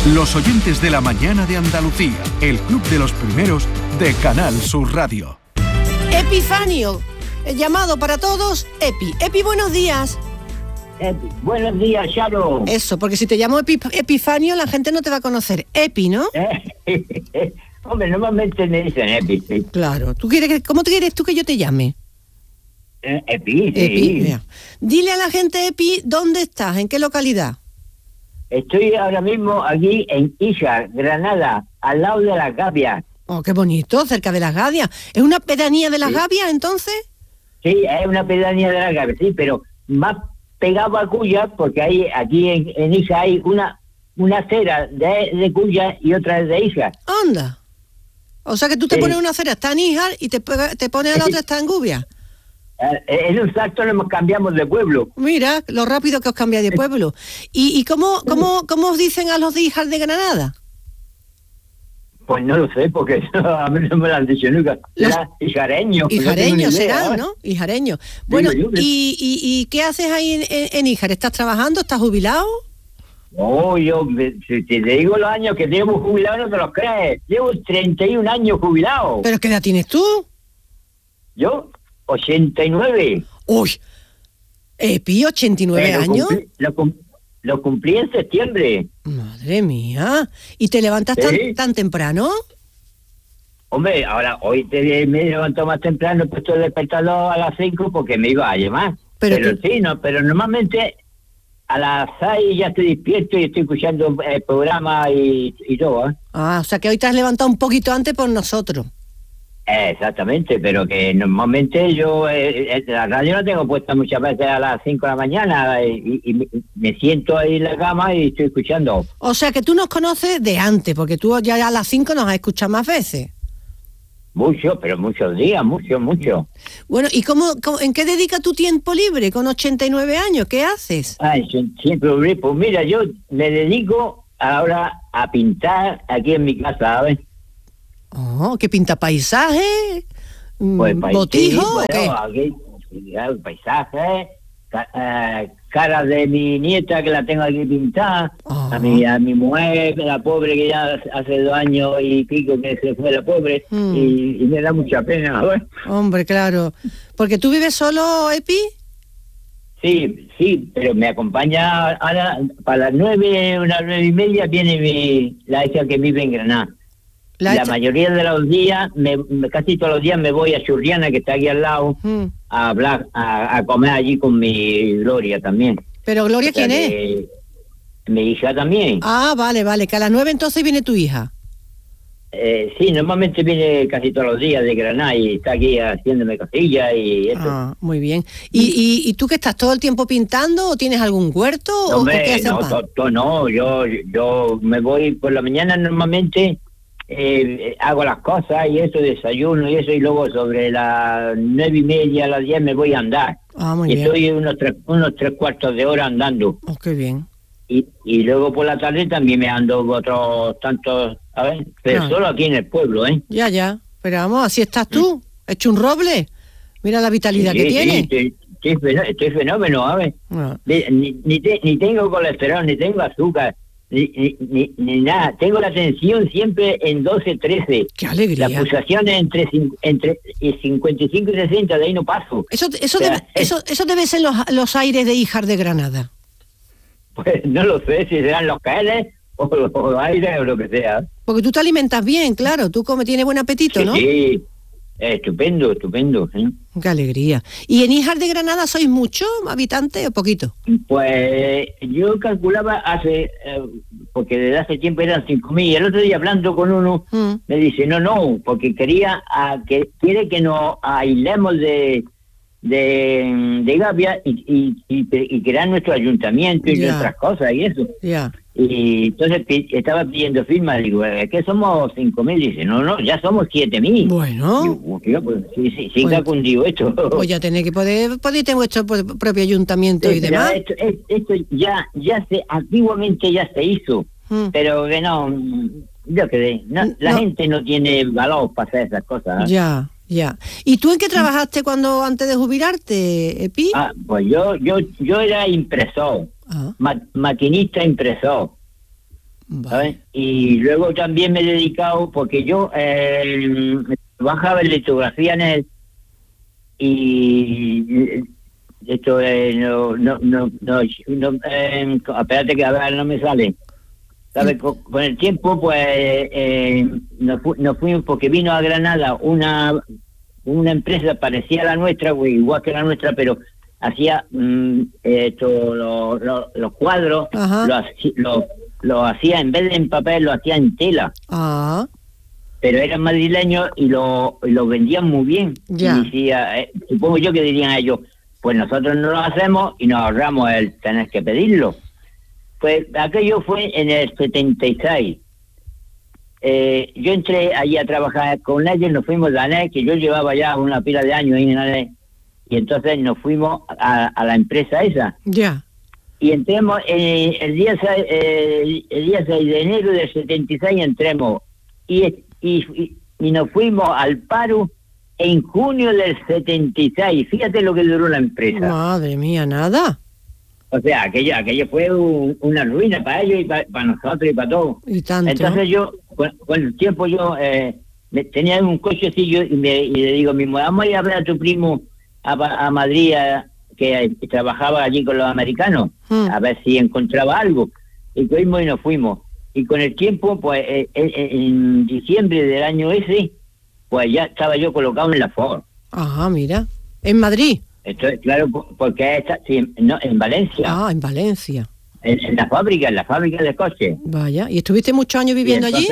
Los oyentes de la mañana de Andalucía, el club de los primeros de Canal Sur Radio. Epifanio, el llamado para todos, Epi. Epi, buenos días. Epi, buenos días, Charo. Eso, porque si te llamo Epifanio, la gente no te va a conocer. Epi, ¿no? Hombre, normalmente me dicen Epi, sí. Claro. ¿Cómo quieres tú que yo te llame? Epi, sí. Epi, mira. Dile a la gente, Epi, ¿dónde estás? ¿En qué localidad? Estoy ahora mismo aquí en Híjar, Granada, al lado de Las Gavias. Oh, qué bonito, cerca de Las Gavias. ¿Es una pedanía de Las Gavias, entonces? Sí, es una pedanía de Las Gavias, sí, pero más pegado a Cuya, porque aquí en Híjar hay una acera de Cuya y otra de Híjar. Anda. O sea que tú te pones una acera, está en Híjar, y te pones a la otra, está en Gubia. En un salto nos cambiamos de pueblo. Mira, lo rápido que os cambiáis de pueblo. ¿Y cómo os dicen a los de Híjar de Granada? Pues no lo sé, porque a mí no me lo han dicho nunca. Será hijareño. Hijareño será, ¿no? Hijareño. Bueno, ¿y qué haces ahí en Híjar? ¿Estás trabajando? ¿Estás jubilado? Oh, si te digo los años que llevo jubilado, no te los crees. Llevo 31 años jubilado. ¿Pero qué edad tienes tú? ¿Yo? 89. Uy, Epi, 89 años. Lo cumplí en septiembre. Madre mía. ¿Y te levantas tan temprano? Hombre, hoy me he levantado más temprano, he puesto el despertador a las 5 porque me iba a llamar. Pero normalmente a las 6 ya estoy despierto y estoy escuchando el programa y todo, ¿eh? Ah, o sea que hoy te has levantado un poquito antes por nosotros. Exactamente, pero que normalmente yo la radio la tengo puesta muchas veces a las 5 de la mañana y me siento ahí en la cama y estoy escuchando. O sea que tú nos conoces de antes, porque tú ya a las 5 nos has escuchado más veces. Mucho, pero muchos días, mucho. Bueno, ¿y en qué dedicas tu tiempo libre con 89 años? ¿Qué haces? Siempre, pues mira, yo me dedico ahora a pintar aquí en mi casa, ¿sabes? Oh, ¿qué pinta? ¿Paisaje? Pues ¿Botijo sí, o qué? Aquí, paisaje, cara de mi nieta que la tengo aquí pintada, a mi mujer, la pobre que ya hace 2 años y pico que se fue la pobre, y me da mucha pena, ¿sabes? Hombre, claro. ¿Porque tú vives solo, Epi? Sí, pero me acompaña ahora, para las 9, unas 9:30, viene la hija que vive en Granada. La mayoría de los días, casi todos los días me voy a Churriana, que está aquí al lado, a hablar, a comer allí con mi Gloria también. ¿Pero Gloria quién es? Mi hija también. Ah, vale, que a las 9 entonces viene tu hija. Sí, normalmente viene casi todos los días de Granada y está aquí haciéndome cosillas y eso. Ah, muy bien. ¿Y tú que estás todo el tiempo pintando o tienes algún huerto? No, ¿o qué haces? No, yo me voy por la mañana normalmente... hago las cosas y eso, desayuno y eso, y luego sobre las 9:30 a las 10 me voy a andar. Muy bien. Estoy unos 3/4 de hora andando. Oh, qué bien. Y luego por la tarde también me ando otros tantos, ¿sabes? Pero solo aquí en el pueblo, ¿eh? Ya. Pero vamos, así estás tú, hecho un roble. Mira la vitalidad que tienes. Estoy fenómeno, ¿sabes? Ni tengo colesterol, ni tengo azúcar. Ni nada, tengo la tensión siempre en 12-13. ¡Qué alegría! La pulsación entre 55 y 60, de ahí no paso. Eso debe ser los aires de Híjar de Granada. Pues no lo sé si serán los caeles o los aires o lo que sea. Porque tú te alimentas bien, claro, tú tienes buen apetito, ¿no? Sí, estupendo, ¿eh? Qué alegría. ¿Y en Híjar de Granada sois muchos habitantes o poquito? Pues yo calculaba porque desde hace tiempo eran 5.000, y el otro día hablando con uno me dice, no, porque quiere que nos aislemos de Gavia y crear nuestro ayuntamiento y nuestras cosas y eso. Y entonces estaba pidiendo firmas, digo, es que somos 5.000, dice, no, ya somos 7.000. Bueno. Digo, pues, sí que ha cundido esto. Pues ya tenéis que poder tener vuestro propio ayuntamiento y demás. Esto ya antiguamente ya se hizo, pero que no, yo creo, la gente no tiene valor para hacer esas cosas, ¿no? Ya. ¿Y tú en qué trabajaste antes de jubilarte, Epi? Pues yo era impresor, maquinista impresor. ¿sabes? Y luego también me he dedicado, porque yo trabajaba en litografía y esto espérate que a ver, no me sale. ¿Sabes? Con el tiempo, pues, nos fuimos, porque vino a Granada una empresa parecida a la nuestra, igual que la nuestra, pero hacía los cuadros, lo hacía, en vez de en papel, lo hacía en tela. Pero eran madrileños y lo vendían muy bien. Ya. Y decía, supongo yo que dirían a ellos, pues nosotros no lo hacemos y nos ahorramos el tener que pedirlo. Pues aquello fue en el 76. Yo entré allí a trabajar con ellos, nos fuimos de ANES, que yo llevaba ya una pila de años en ANES, y entonces nos fuimos a la empresa esa. Ya. Y entremos el día 6 de enero del 76 entremos y nos fuimos al paro en junio del 76. Fíjate lo que duró la empresa. Madre mía, nada. O sea, aquello fue una ruina para ellos y para nosotros y para todos. Y tanto. Entonces yo, con el tiempo yo tenía un cochecillo y le digo mismo, vamos a ir a ver a tu primo a Madrid, que trabajaba allí con los americanos, a ver si encontraba algo. Y fuimos y nos fuimos. Y con el tiempo, pues en diciembre del año ese, pues ya estaba yo colocado en la Ford. Ajá, mira. ¿En Madrid? Esto es claro, porque en Valencia. En Valencia. En la fábrica de coches. Vaya, ¿y estuviste muchos años viviendo allí?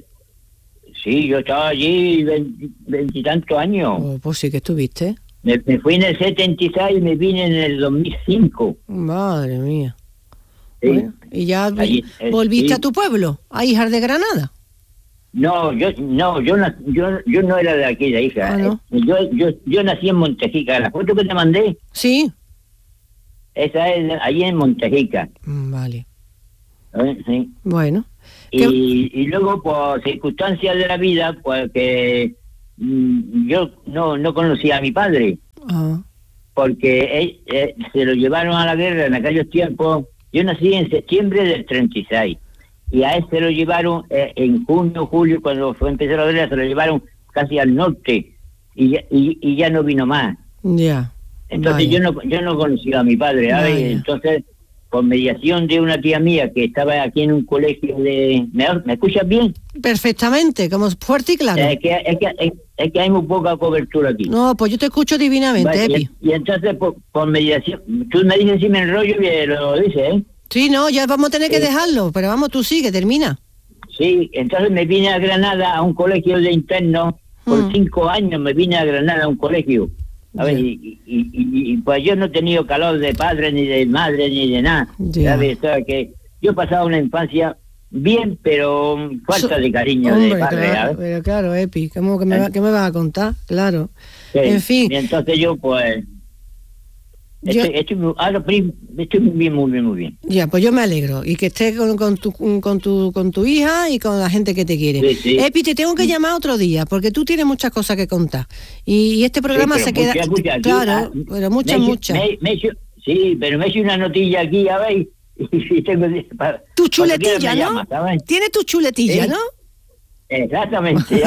Sí, yo estaba allí 20 y tantos años. Oh, pues sí que estuviste. Me fui en el 76 y me vine en el 2005. Madre mía. Sí. Bueno, ¿y ya volviste a tu pueblo, a Híjar de Granada? No, yo no era de aquí, de Híjar. ¿No? Yo nací en Montejica. La foto que te mandé. Sí. Esa es allí en Montejica. Vale. Sí. Bueno. Y luego, por circunstancias de la vida, pues que yo no conocía a mi padre. Porque se lo llevaron a la guerra en aquellos tiempos. Yo nací en septiembre del 36. Y a él se lo llevaron en junio, julio, cuando empezó la guerra, se lo llevaron casi al norte. Y ya no vino más. Ya. Entonces yo no conocía a mi padre, ¿sabes? Entonces, por mediación de una tía mía que estaba aquí en un colegio ¿Me escuchas bien? Perfectamente, como fuerte y claro. Es que hay muy poca cobertura aquí. No, pues yo te escucho divinamente, vale, Epi. Y entonces, por mediación, tú me dices si me enrollo y lo dices, ¿eh? Sí, no, ya vamos a tener que dejarlo, pero vamos, tú sigue, termina. Sí, entonces me vine a Granada a un colegio de internos, por 5 años me vine a Granada a un colegio. A ver, y pues yo no he tenido calor de padre, ni de madre, ni de nada. ¿Sabes? O sea, que yo he pasado una infancia bien, pero falta de cariño de padre. Claro, pero claro, Epi, ¿qué me vas a contar? Claro. Sí. En fin. Y entonces yo, pues... Estoy muy bien. Ya, pues yo me alegro. Y que estés con tu hija y con la gente que te quiere. Sí. Epi, te tengo que llamar otro día, porque tú tienes muchas cosas que contar. Y este programa se queda... Claro, pero muchas. Sí, pero me he hecho una notilla aquí, a ver. Y tengo... Tu chuletilla, ¿no? Tienes tu chuletilla, ¿no? Exactamente.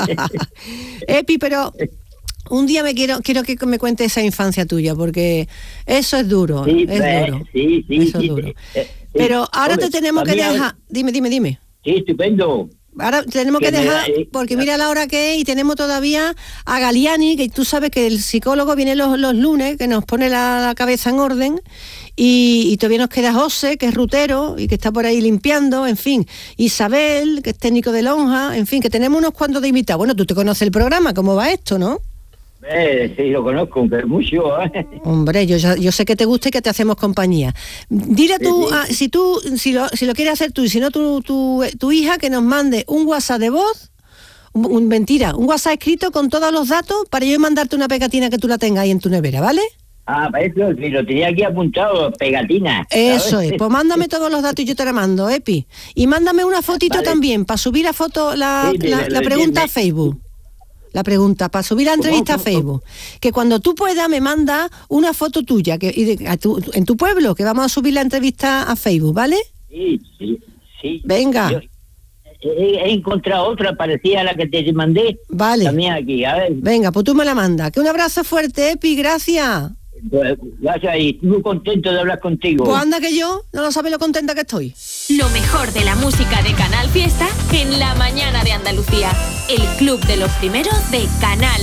Epi, pero... Un día quiero que me cuentes esa infancia tuya, porque eso es duro, duro. Eso es duro. Pero ahora te tenemos que dejar... Dime. Sí, estupendo. Ahora tenemos que dejar, porque mira la hora que es y tenemos todavía a Galiani, que tú sabes que el psicólogo viene los lunes, que nos pone la cabeza en orden, y todavía nos queda José, que es rutero y que está por ahí limpiando, en fin, Isabel, que es técnico de lonja, en fin, que tenemos unos cuantos de invitados. Bueno, tú te conoces el programa, ¿cómo va esto, no? Sí, lo conozco, pero mucho. Hombre, yo sé que te gusta y que te hacemos compañía. Dile tú, si lo quieres hacer tú y si no tu hija, que nos mande un WhatsApp de voz, un WhatsApp escrito con todos los datos para yo mandarte una pegatina que tú la tengas ahí en tu nevera, ¿vale? Para eso, si lo tenía aquí apuntado, pegatina. Eso es, pues mándame todos los datos y yo te la mando, Epi. Y mándame una fotito también, para subir la foto, la pregunta a Facebook. La pregunta, para subir la entrevista a Facebook. Que cuando tú puedas me manda una foto tuya en tu pueblo, que vamos a subir la entrevista a Facebook, ¿vale? Sí, Sí. Venga. He encontrado otra parecida a la que te mandé. Vale. También aquí, a ver. Venga, pues tú me la mandas. Que un abrazo fuerte, Epi, gracias. Pues, gracias, y muy contento de hablar contigo. Pues anda que yo, no lo sabes lo contenta que estoy. Lo mejor de la música de Canal Fiesta en la mañana de Andalucía. El Club de los Primeros de Canal